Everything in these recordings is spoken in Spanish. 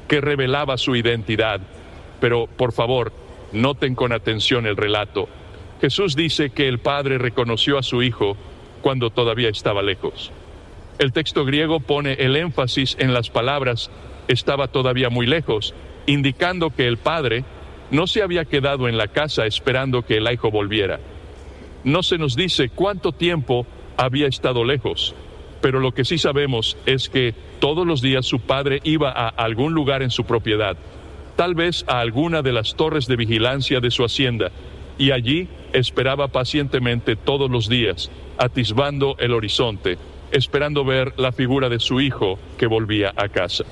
que revelaba su identidad. Pero, por favor, noten con atención el relato. Jesús dice que el Padre reconoció a su Hijo cuando todavía estaba lejos. El texto griego pone el énfasis en las palabras «estaba todavía muy lejos», indicando que el Padre no se había quedado en la casa esperando que el Hijo volviera. No se nos dice cuánto tiempo había estado lejos, pero lo que sí sabemos es que todos los días su Padre iba a algún lugar en su propiedad, tal vez a alguna de las torres de vigilancia de su hacienda, y allí esperaba pacientemente todos los días, atisbando el horizonte, esperando ver la figura de su Hijo que volvía a casa.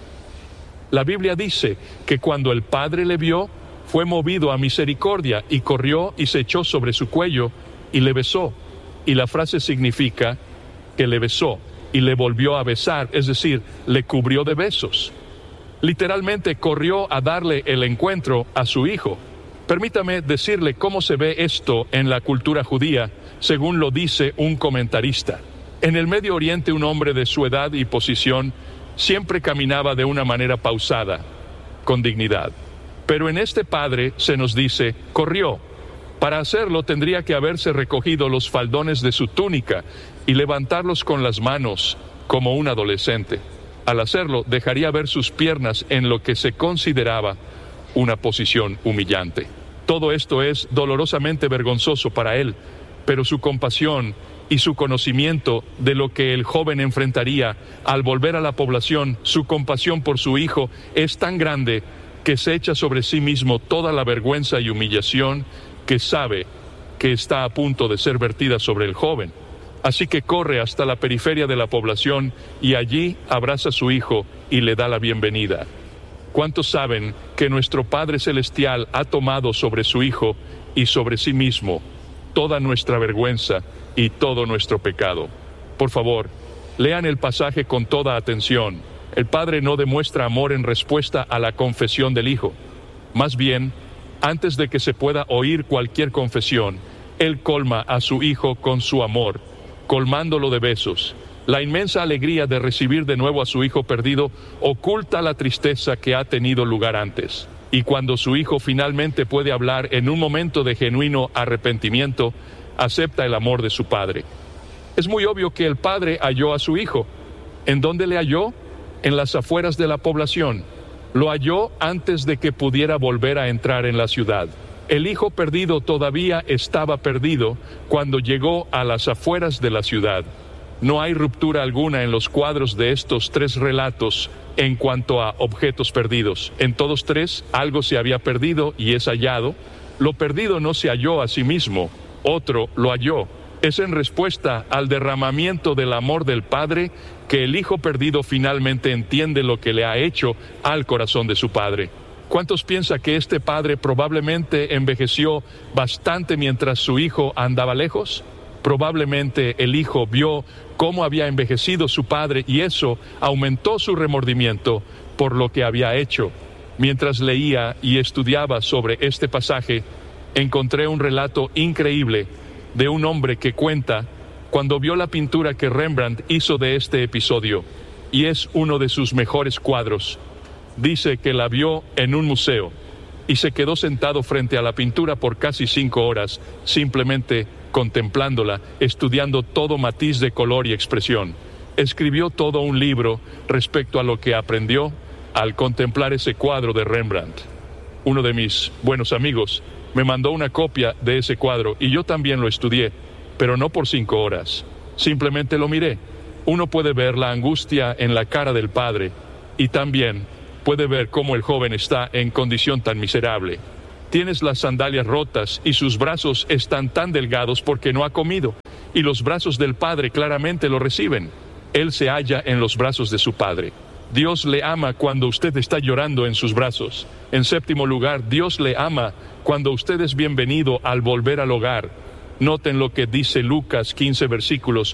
La Biblia dice que cuando el Padre le vio, fue movido a misericordia y corrió y se echó sobre su cuello y le besó. Y la frase significa que le besó y le volvió a besar, es decir, le cubrió de besos. Literalmente corrió a darle el encuentro a su Hijo. Permítame decirle cómo se ve esto en la cultura judía, según lo dice un comentarista. En el Medio Oriente, un hombre de su edad y posición siempre caminaba de una manera pausada, con dignidad. Pero en este padre se nos dice, corrió. Para hacerlo tendría que haberse recogido los faldones de su túnica y levantarlos con las manos, como un adolescente. Al hacerlo, dejaría ver sus piernas en lo que se consideraba una posición humillante. Todo esto es dolorosamente vergonzoso para él, pero su compasión y su conocimiento de lo que el joven enfrentaría al volver a la población, su compasión por su hijo es tan grande que se echa sobre sí mismo toda la vergüenza y humillación que sabe que está a punto de ser vertida sobre el joven. Así que corre hasta la periferia de la población y allí abraza a su hijo y le da la bienvenida. ¿Cuántos saben que nuestro Padre Celestial ha tomado sobre su Hijo y sobre sí mismo toda nuestra vergüenza y todo nuestro pecado? Por favor, lean el pasaje con toda atención. El Padre no demuestra amor en respuesta a la confesión del Hijo. Más bien, antes de que se pueda oír cualquier confesión, Él colma a su Hijo con su amor, colmándolo de besos. La inmensa alegría de recibir de nuevo a su hijo perdido oculta la tristeza que ha tenido lugar antes. Y cuando su hijo finalmente puede hablar en un momento de genuino arrepentimiento, acepta el amor de su padre. Es muy obvio que el padre halló a su hijo. ¿En dónde le halló? En las afueras de la población. Lo halló antes de que pudiera volver a entrar en la ciudad. El hijo perdido todavía estaba perdido cuando llegó a las afueras de la ciudad. No hay ruptura alguna en los cuadros de estos tres relatos en cuanto a objetos perdidos. En todos tres, algo se había perdido y es hallado. Lo perdido no se halló a sí mismo, otro lo halló. Es en respuesta al derramamiento del amor del Padre que el hijo perdido finalmente entiende lo que le ha hecho al corazón de su padre. ¿Cuántos piensan que este padre probablemente envejeció bastante mientras su hijo andaba lejos? Probablemente el hijo vio cómo había envejecido su padre y eso aumentó su remordimiento por lo que había hecho. Mientras leía y estudiaba sobre este pasaje, encontré un relato increíble de un hombre que cuenta cuando vio la pintura que Rembrandt hizo de este episodio, y es uno de sus mejores cuadros. Dice que la vio en un museo y se quedó sentado frente a la pintura por casi 5 horas, simplemente contemplándola, estudiando todo matiz de color y expresión. Escribió todo un libro respecto a lo que aprendió al contemplar ese cuadro de Rembrandt. Uno de mis buenos amigos me mandó una copia de ese cuadro y yo también lo estudié, pero no por 5 horas. Simplemente lo miré. Uno puede ver la angustia en la cara del padre y también puede ver cómo el joven está en condición tan miserable. Tienes las sandalias rotas y sus brazos están tan delgados porque no ha comido. Y los brazos del Padre claramente lo reciben. Él se halla en los brazos de su Padre. Dios le ama cuando usted está llorando en sus brazos. En séptimo lugar, Dios le ama cuando usted es bienvenido al volver al hogar. Noten lo que dice Lucas 15 versículos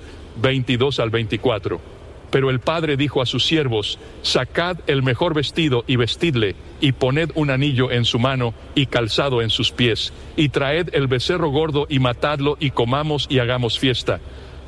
22 al 24. Pero el padre dijo a sus siervos: sacad el mejor vestido y vestidle, y poned un anillo en su mano y calzado en sus pies, y traed el becerro gordo y matadlo, y comamos y hagamos fiesta.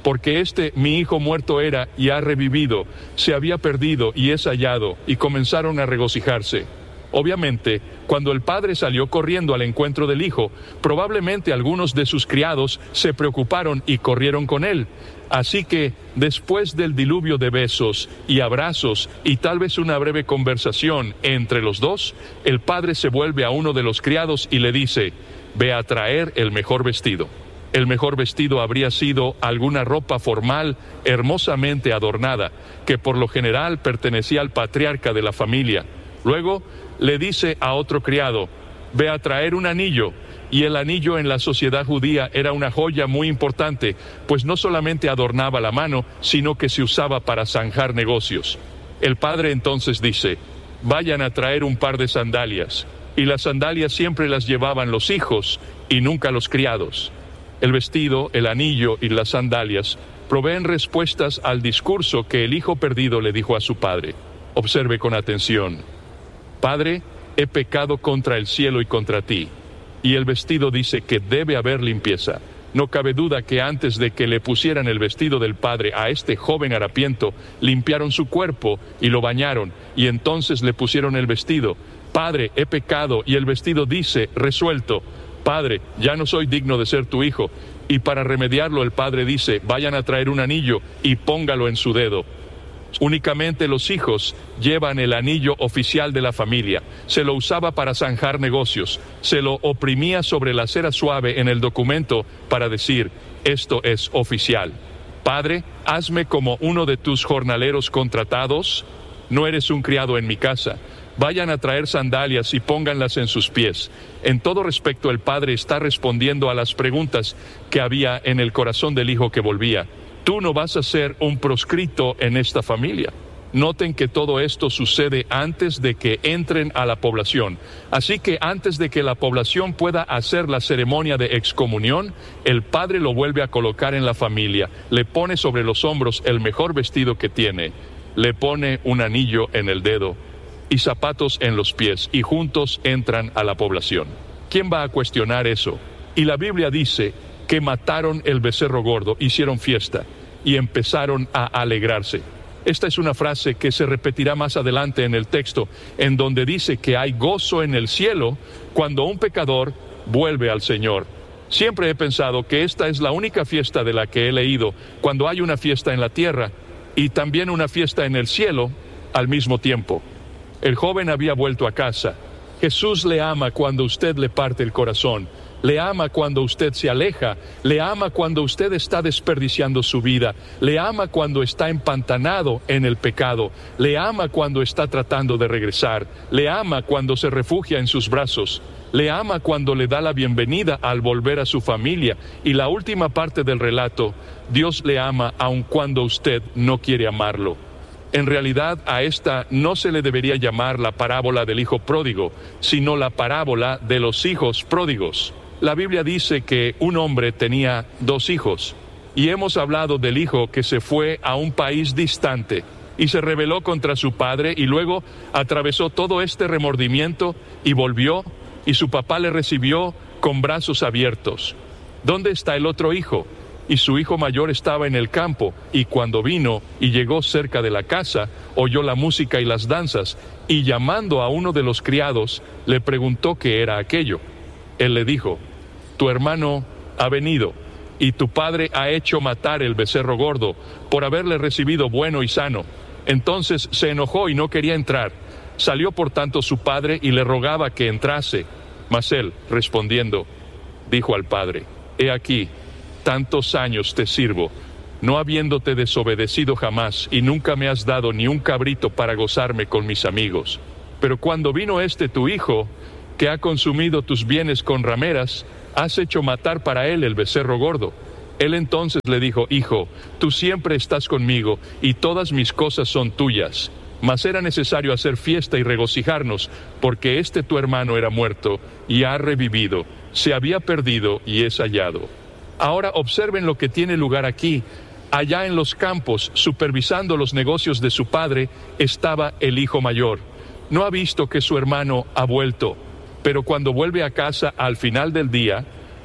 porque mi hijo muerto era y ha revivido, se había perdido y es hallado, y comenzaron a regocijarse. Obviamente, cuando el padre salió corriendo al encuentro del hijo, probablemente algunos de sus criados se preocuparon y corrieron con él. Así que, después del diluvio de besos y abrazos y tal vez una breve conversación entre los dos, el padre se vuelve a uno de los criados y le dice: «Ve a traer el mejor vestido». El mejor vestido habría sido alguna ropa formal hermosamente adornada, que por lo general pertenecía al patriarca de la familia. Luego le dice a otro criado: «Ve a traer un anillo». Y el anillo en la sociedad judía era una joya muy importante, pues no solamente adornaba la mano, sino que se usaba para zanjar negocios. El padre entonces dice: «Vayan a traer un par de sandalias». Y las sandalias siempre las llevaban los hijos y nunca los criados. El vestido, el anillo y las sandalias proveen respuestas al discurso que el hijo perdido le dijo a su padre. Observe con atención: «Padre, he pecado contra el cielo y contra ti». Y el vestido dice que debe haber limpieza. No cabe duda que antes de que le pusieran el vestido del padre a este joven harapiento, limpiaron su cuerpo y lo bañaron, y entonces le pusieron el vestido. «Padre, he pecado», y el vestido dice, resuelto: «Padre, ya no soy digno de ser tu hijo». Y para remediarlo el padre dice: «Vayan a traer un anillo y póngalo en su dedo». Únicamente los hijos llevan el anillo oficial de la familia. Se lo usaba para zanjar negocios. Se lo oprimía sobre la cera suave en el documento para decir: «Esto es oficial». «Padre, hazme como uno de tus jornaleros contratados. No eres un criado en mi casa». Vayan a traer sandalias y pónganlas en sus pies. En todo respecto, el padre está respondiendo a las preguntas que había en el corazón del hijo que volvía. Tú no vas a ser un proscrito en esta familia. Noten que todo esto sucede antes de que entren a la población. Así que antes de que la población pueda hacer la ceremonia de excomunión, el padre lo vuelve a colocar en la familia, le pone sobre los hombros el mejor vestido que tiene, le pone un anillo en el dedo y zapatos en los pies, y juntos entran a la población. ¿Quién va a cuestionar eso? Y la Biblia dice que mataron el becerro gordo, hicieron fiesta y empezaron a alegrarse. Esta es una frase que se repetirá más adelante en el texto, en donde dice que hay gozo en el cielo cuando un pecador vuelve al Señor. Siempre he pensado que esta es la única fiesta de la que he leído, cuando hay una fiesta en la tierra y también una fiesta en el cielo al mismo tiempo. El joven había vuelto a casa. Jesús le ama cuando usted le parte el corazón. Le ama cuando usted se aleja, le ama cuando usted está desperdiciando su vida, le ama cuando está empantanado en el pecado, le ama cuando está tratando de regresar, le ama cuando se refugia en sus brazos, le ama cuando le da la bienvenida al volver a su familia. Y la última parte del relato: Dios le ama aun cuando usted no quiere amarlo. En realidad, a esta no se le debería llamar la parábola del hijo pródigo, sino la parábola de los hijos pródigos. La Biblia dice que un hombre tenía 2 hijos, y hemos hablado del hijo que se fue a un país distante y se rebeló contra su padre, y luego atravesó todo este remordimiento y volvió, y su papá le recibió con brazos abiertos. ¿Dónde está el otro hijo? Y su hijo mayor estaba en el campo, y cuando vino y llegó cerca de la casa, oyó la música y las danzas, y llamando a uno de los criados, le preguntó qué era aquello. Él le dijo: tu hermano ha venido, y tu padre ha hecho matar el becerro gordo, por haberle recibido bueno y sano. Entonces se enojó y no quería entrar. Salió por tanto su padre y le rogaba que entrase. Mas él, respondiendo, dijo al padre: he aquí, tantos años te sirvo, no habiéndote desobedecido jamás, y nunca me has dado ni un cabrito para gozarme con mis amigos. Pero cuando vino tu hijo, que ha consumido tus bienes con rameras, has hecho matar para él el becerro gordo. Él entonces le dijo: hijo, tú siempre estás conmigo, y todas mis cosas son tuyas. Mas era necesario hacer fiesta y regocijarnos, porque tu hermano era muerto, y ha revivido, se había perdido, y es hallado. Ahora observen lo que tiene lugar aquí. Allá en los campos, supervisando los negocios de su padre, estaba el hijo mayor. No ha visto que su hermano ha vuelto, pero cuando vuelve a casa al final del día,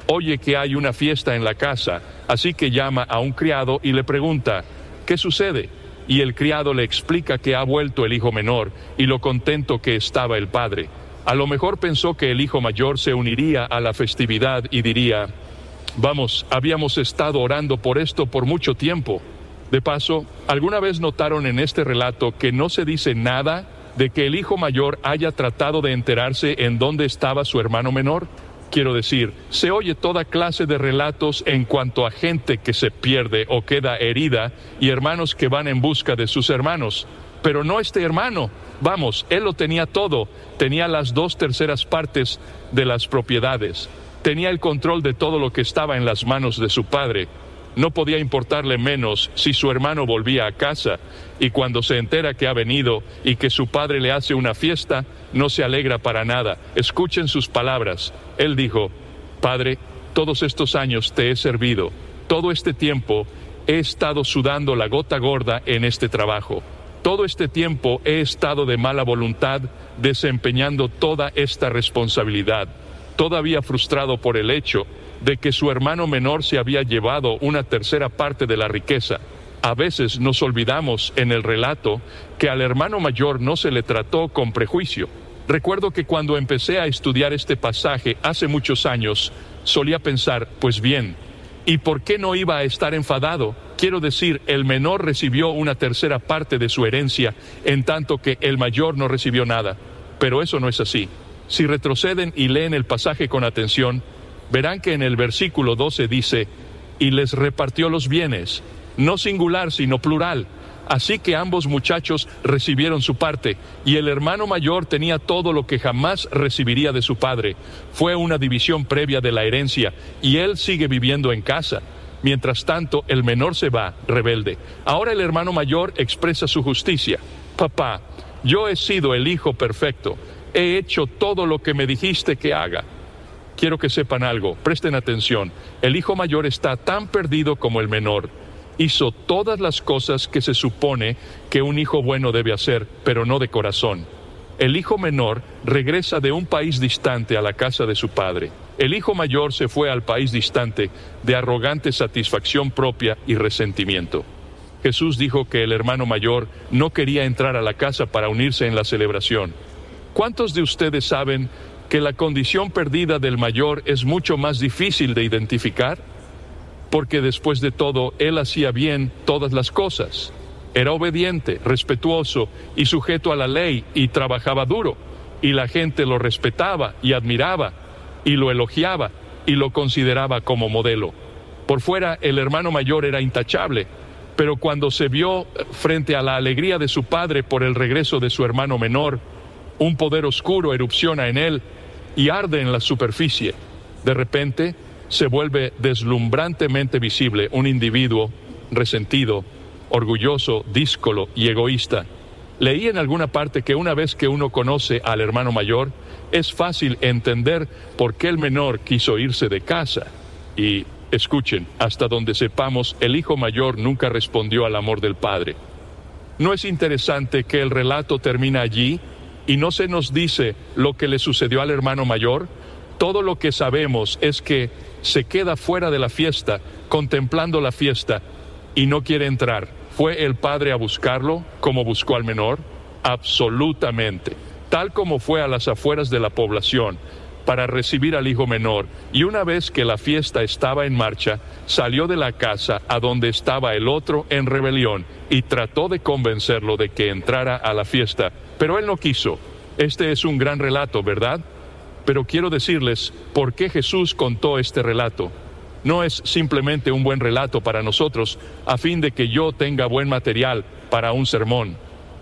oye que hay una fiesta en la casa, así que llama a un criado y le pregunta, ¿qué sucede? Y el criado le explica que ha vuelto el hijo menor y lo contento que estaba el padre. A lo mejor pensó que el hijo mayor se uniría a la festividad y diría, vamos, habíamos estado orando por esto por mucho tiempo. De paso, ¿alguna vez notaron en este relato que no se dice nada de que el hijo mayor haya tratado de enterarse en dónde estaba su hermano menor? Quiero decir, se oye toda clase de relatos en cuanto a gente que se pierde o queda herida y hermanos que van en busca de sus hermanos. Pero no este hermano. Vamos, él lo tenía todo. Tenía las 2/3 partes de las propiedades. Tenía el control de todo lo que estaba en las manos de su padre. No podía importarle menos si su hermano volvía a casa, y cuando se entera que ha venido y que su padre le hace una fiesta, no se alegra para nada. Escuchen sus palabras. Él dijo, Padre, todos estos años te he servido. Todo este tiempo he estado sudando la gota gorda en este trabajo. Todo este tiempo he estado de mala voluntad desempeñando toda esta responsabilidad, todavía frustrado por el hecho de que su hermano menor se había llevado una 1/3 parte de la riqueza. A veces nos olvidamos en el relato que al hermano mayor no se le trató con prejuicio. Recuerdo que cuando empecé a estudiar este pasaje hace muchos años, solía pensar, pues bien, ¿y por qué no iba a estar enfadado? Quiero decir, el menor recibió una 1/3 parte de su herencia, en tanto que el mayor no recibió nada. Pero eso no es así. Si retroceden y leen el pasaje con atención, verán que en el versículo 12 dice, y les repartió los bienes, no singular sino plural. Así que ambos muchachos recibieron su parte, y el hermano mayor tenía todo lo que jamás recibiría de su padre. Fue una división previa de la herencia, y él sigue viviendo en casa. Mientras tanto, el menor se va, rebelde. Ahora el hermano mayor expresa su justicia. Papá, yo he sido el hijo perfecto. He hecho todo lo que me dijiste que haga. Quiero que sepan algo, presten atención. El hijo mayor está tan perdido como el menor. Hizo todas las cosas que se supone que un hijo bueno debe hacer, pero no de corazón. El hijo menor regresa de un país distante a la casa de su padre. El hijo mayor se fue al país distante de arrogante satisfacción propia y resentimiento. Jesús dijo que el hermano mayor no quería entrar a la casa para unirse en la celebración. ¿Cuántos de ustedes saben que la condición perdida del mayor es mucho más difícil de identificar? Porque después de todo, él hacía bien todas las cosas. Era obediente, respetuoso y sujeto a la ley, y trabajaba duro. Y la gente lo respetaba y admiraba, y lo elogiaba, y lo consideraba como modelo. Por fuera, el hermano mayor era intachable, pero cuando se vio frente a la alegría de su padre por el regreso de su hermano menor, un poder oscuro erupciona en él y arde en la superficie. De repente, se vuelve deslumbrantemente visible un individuo resentido, orgulloso, díscolo y egoísta. Leí en alguna parte que una vez que uno conoce al hermano mayor, es fácil entender por qué el menor quiso irse de casa. Y, escuchen, hasta donde sepamos, el hijo mayor nunca respondió al amor del padre. ¿No es interesante que el relato termina allí y no se nos dice lo que le sucedió al hermano mayor? Todo lo que sabemos es que se queda fuera de la fiesta, contemplando la fiesta, y no quiere entrar. ¿Fue el padre a buscarlo, como buscó al menor? Absolutamente. Tal como fue a las afueras de la población, para recibir al hijo menor, y una vez que la fiesta estaba en marcha, salió de la casa a donde estaba el otro en rebelión, y trató de convencerlo de que entrara a la fiesta, pero él no quiso. Este es un gran relato, ¿verdad? Pero quiero decirles por qué Jesús contó este relato. No es simplemente un buen relato para nosotros, a fin de que yo tenga buen material para un sermón.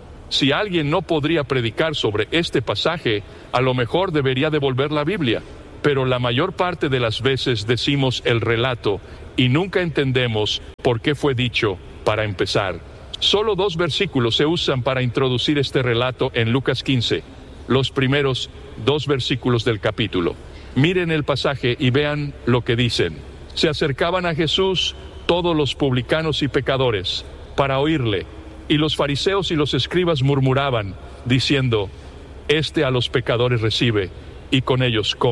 Si alguien no podría predicar sobre este pasaje, a lo mejor debería devolver la Biblia. Pero la mayor parte de las veces decimos el relato y nunca entendemos por qué fue dicho para empezar. Solo 2 versículos se usan para introducir este relato en Lucas 15, los primeros 2 versículos del capítulo. Miren el pasaje y vean lo que dicen. Se acercaban a Jesús todos los publicanos y pecadores para oírle, y los fariseos y los escribas murmuraban, diciendo, «Este a los pecadores recibe, y con ellos come».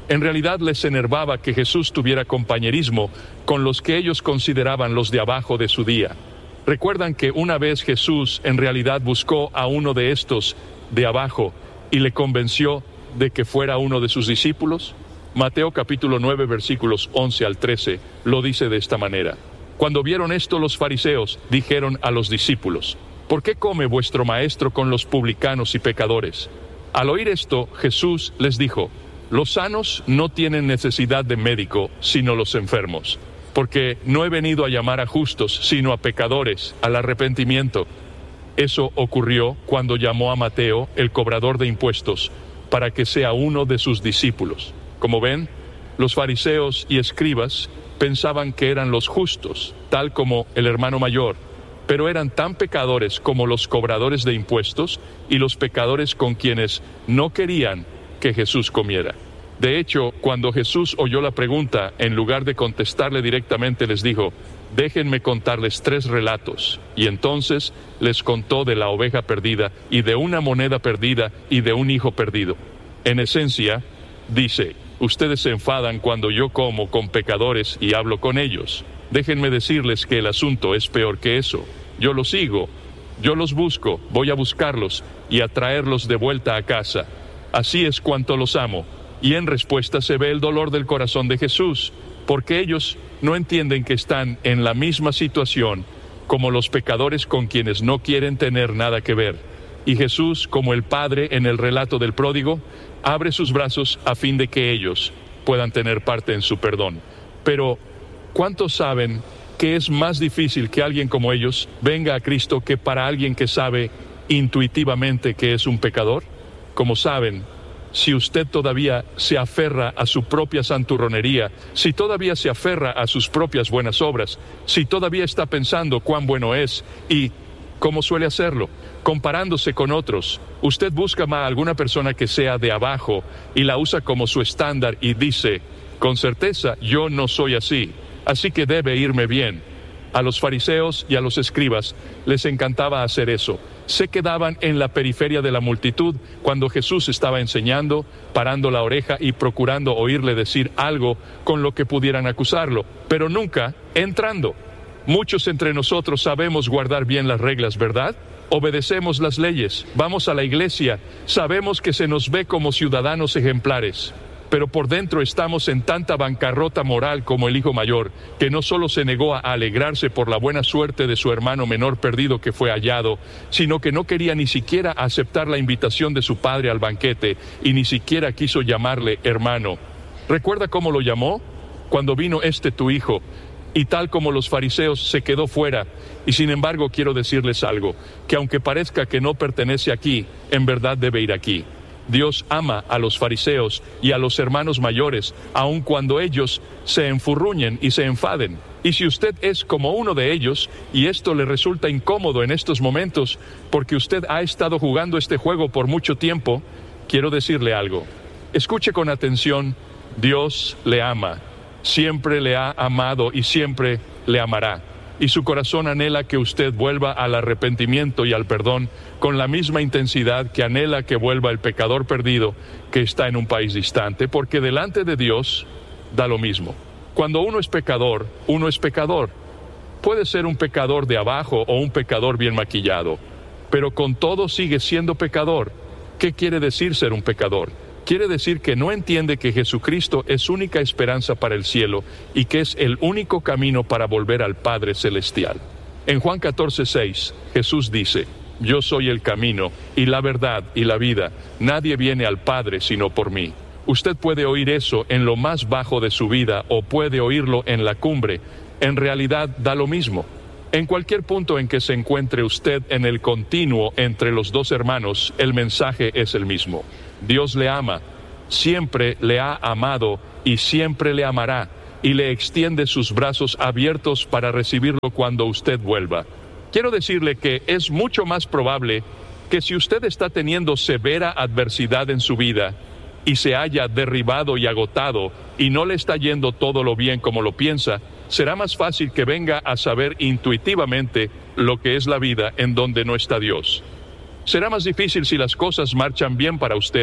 En realidad les enervaba que Jesús tuviera compañerismo con los que ellos consideraban los de abajo de su día. ¿Recuerdan que una vez Jesús en realidad buscó a uno de estos de abajo y le convenció de que fuera uno de sus discípulos? Mateo capítulo 9 versículos 11 al 13 lo dice de esta manera. Cuando vieron esto los fariseos dijeron a los discípulos: ¿Por qué come vuestro maestro con los publicanos y pecadores? Al oír esto, Jesús les dijo: Los sanos no tienen necesidad de médico, sino los enfermos. Porque no he venido a llamar a justos, sino a pecadores, al arrepentimiento. Eso ocurrió cuando llamó a Mateo, el cobrador de impuestos, para que sea uno de sus discípulos. Como ven, los fariseos y escribas pensaban que eran los justos, tal como el hermano mayor, pero eran tan pecadores como los cobradores de impuestos y los pecadores con quienes no querían que Jesús comiera. De hecho, cuando Jesús oyó la pregunta, en lugar de contestarle directamente, les dijo: déjenme contarles 3 relatos. Y entonces les contó de la oveja perdida, y de una moneda perdida, y de un hijo perdido. En esencia, dice: ustedes se enfadan cuando yo como con pecadores y hablo con ellos. Déjenme decirles que el asunto es peor que eso. Yo los sigo, yo los busco, voy a buscarlos y a traerlos de vuelta a casa. Así es cuanto los amo. Y en respuesta se ve el dolor del corazón de Jesús, porque ellos no entienden que están en la misma situación como los pecadores con quienes no quieren tener nada que ver. Y Jesús, como el Padre en el relato del pródigo, abre sus brazos a fin de que ellos puedan tener parte en su perdón. Pero, ¿cuántos saben que es más difícil que alguien como ellos venga a Cristo que para alguien que sabe intuitivamente que es un pecador? Como saben, si usted todavía se aferra a su propia santurronería, si todavía se aferra a sus propias buenas obras, si todavía está pensando cuán bueno es y cómo suele hacerlo, comparándose con otros, usted busca a alguna persona que sea de abajo y la usa como su estándar y dice: con certeza yo no soy así, así que debe irme bien. A los fariseos y a los escribas les encantaba hacer eso. Se quedaban en la periferia de la multitud cuando Jesús estaba enseñando, parando la oreja y procurando oírle decir algo con lo que pudieran acusarlo, pero nunca entrando. Muchos entre nosotros sabemos guardar bien las reglas, ¿verdad? Obedecemos las leyes, vamos a la iglesia, sabemos que se nos ve como ciudadanos ejemplares. Pero por dentro estamos en tanta bancarrota moral como el hijo mayor, que no solo se negó a alegrarse por la buena suerte de su hermano menor perdido que fue hallado, sino que no quería ni siquiera aceptar la invitación de su padre al banquete, y ni siquiera quiso llamarle hermano. ¿Recuerda cómo lo llamó? Cuando vino tu hijo, y tal como los fariseos se quedó fuera. Y sin embargo quiero decirles algo, que aunque parezca que no pertenece aquí, en verdad debe ir aquí. Dios ama a los fariseos y a los hermanos mayores, aun cuando ellos se enfurruñen y se enfaden. Y si usted es como uno de ellos, y esto le resulta incómodo en estos momentos, porque usted ha estado jugando este juego por mucho tiempo, quiero decirle algo. Escuche con atención: Dios le ama, siempre le ha amado y siempre le amará. Y su corazón anhela que usted vuelva al arrepentimiento y al perdón con la misma intensidad que anhela que vuelva el pecador perdido que está en un país distante, porque delante de Dios da lo mismo. Cuando uno es pecador, uno es pecador. Puede ser un pecador de abajo o un pecador bien maquillado, pero con todo sigue siendo pecador. ¿Qué quiere decir ser un pecador? Quiere decir que no entiende que Jesucristo es única esperanza para el cielo y que es el único camino para volver al Padre Celestial. En Juan 14:6, Jesús dice: yo soy el camino y la verdad y la vida. Nadie viene al Padre sino por mí. Usted puede oír eso en lo más bajo de su vida o puede oírlo en la cumbre. En realidad da lo mismo. En cualquier punto en que se encuentre usted en el continuo entre los dos hermanos, el mensaje es el mismo. Dios le ama, siempre le ha amado y siempre le amará, y le extiende sus brazos abiertos para recibirlo cuando usted vuelva. Quiero decirle que es mucho más probable que si usted está teniendo severa adversidad en su vida y se haya derribado y agotado y no le está yendo todo lo bien como lo piensa, será más fácil que venga a saber intuitivamente lo que es la vida en donde no está Dios. Será más difícil si las cosas marchan bien para usted,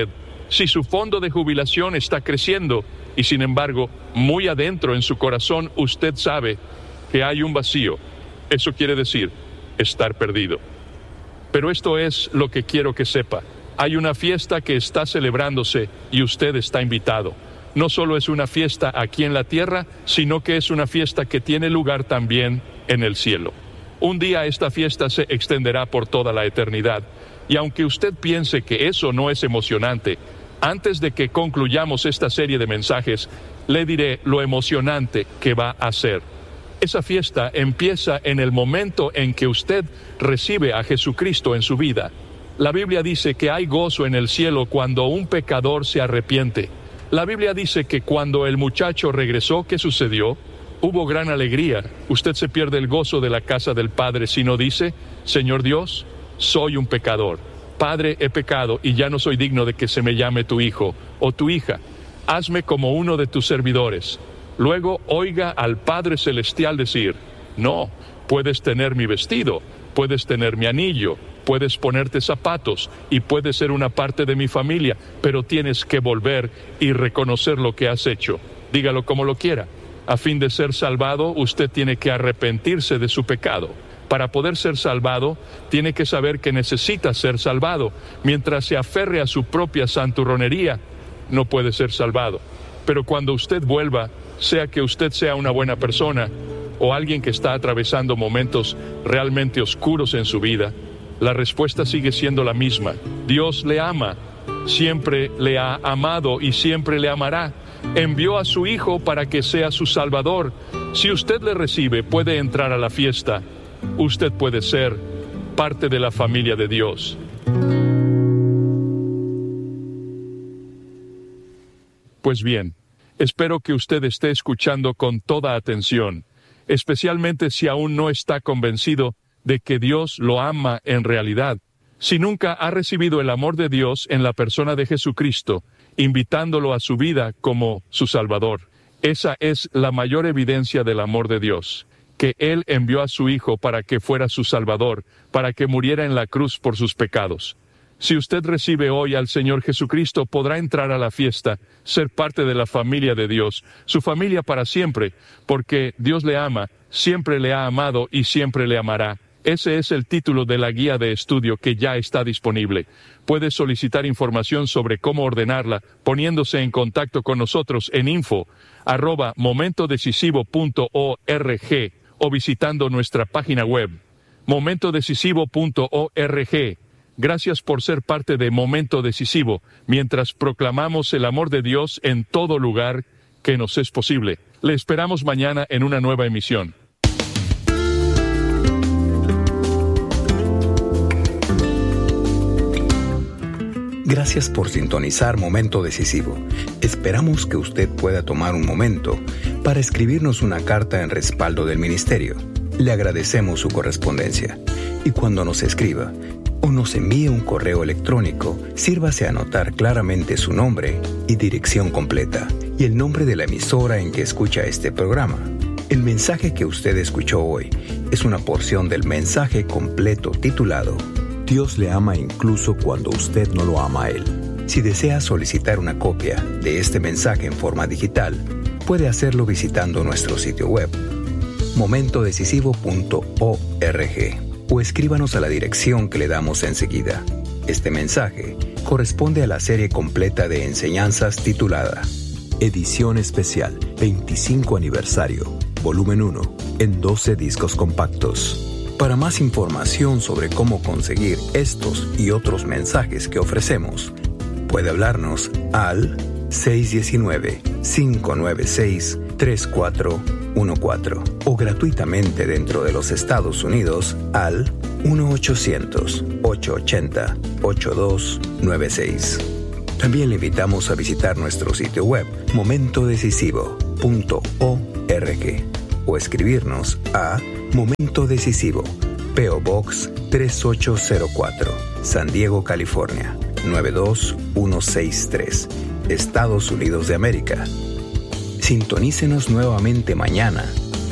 Si su fondo de jubilación está creciendo y sin embargo, muy adentro en su corazón usted sabe que hay un vacío, eso quiere decir estar perdido. Pero esto es lo que quiero que sepa. Hay una fiesta que está celebrándose y usted está invitado. No solo es una fiesta aquí en la tierra, sino que es una fiesta que tiene lugar también en el cielo. Un día esta fiesta se extenderá por toda la eternidad. Y aunque usted piense que eso no es emocionante, antes de que concluyamos esta serie de mensajes, le diré lo emocionante que va a ser. Esa fiesta empieza en el momento en que usted recibe a Jesucristo en su vida. La Biblia dice que hay gozo en el cielo cuando un pecador se arrepiente. La Biblia dice que cuando el muchacho regresó, ¿qué sucedió? Hubo gran alegría. Usted se pierde el gozo de la casa del Padre si no dice, Señor Dios, soy un pecador. Padre, he pecado y ya no soy digno de que se me llame tu hijo o tu hija. Hazme como uno de tus servidores. Luego oiga al Padre Celestial decir, no, puedes tener mi vestido, puedes tener mi anillo, puedes ponerte zapatos y puedes ser una parte de mi familia, pero tienes que volver y reconocer lo que has hecho. Dígalo como lo quiera. A fin de ser salvado, usted tiene que arrepentirse de su pecado. Para poder ser salvado, tiene que saber que necesita ser salvado. Mientras se aferre a su propia santurronería, no puede ser salvado. Pero cuando usted vuelva, sea que usted sea una buena persona o alguien que está atravesando momentos realmente oscuros en su vida, la respuesta sigue siendo la misma. Dios le ama, siempre le ha amado y siempre le amará. Envió a su Hijo para que sea su Salvador. Si usted le recibe, puede entrar a la fiesta. Usted puede ser parte de la familia de Dios. Pues bien, espero que usted esté escuchando con toda atención, especialmente si aún no está convencido de que Dios lo ama en realidad. Si nunca ha recibido el amor de Dios en la persona de Jesucristo, invitándolo a su vida como su Salvador. Esa es la mayor evidencia del amor de Dios, que Él envió a su Hijo para que fuera su Salvador, para que muriera en la cruz por sus pecados. Si usted recibe hoy al Señor Jesucristo, podrá entrar a la fiesta, ser parte de la familia de Dios, su familia para siempre, porque Dios le ama, siempre le ha amado y siempre le amará. Ese es el título de la guía de estudio que ya está disponible. Puede solicitar información sobre cómo ordenarla poniéndose en contacto con nosotros en info@momentodecisivo.org o visitando nuestra página web, momentodecisivo.org. Gracias por ser parte de Momento Decisivo, mientras proclamamos el amor de Dios en todo lugar que nos es posible. Le esperamos mañana en una nueva emisión. Gracias por sintonizar Momento Decisivo. Esperamos que usted pueda tomar un momento para escribirnos una carta en respaldo del ministerio. Le agradecemos su correspondencia. Y cuando nos escriba o nos envíe un correo electrónico, sírvase a anotar claramente su nombre y dirección completa y el nombre de la emisora en que escucha este programa. El mensaje que usted escuchó hoy es una porción del mensaje completo titulado Dios le ama incluso cuando usted no lo ama a Él. Si desea solicitar una copia de este mensaje en forma digital, puede hacerlo visitando nuestro sitio web, momentodecisivo.org, o escríbanos a la dirección que le damos enseguida. Este mensaje corresponde a la serie completa de enseñanzas titulada Edición Especial 25 Aniversario, Volumen 1, en 12 discos compactos. Para más información sobre cómo conseguir estos y otros mensajes que ofrecemos, puede hablarnos al 619-596-3414 o gratuitamente dentro de los Estados Unidos al 1-800-880-8296. También le invitamos a visitar nuestro sitio web momentodecisivo.org o escribirnos a Momento Decisivo, P.O. Box 3804, San Diego, California, 92163, Estados Unidos de América. Sintonícenos nuevamente mañana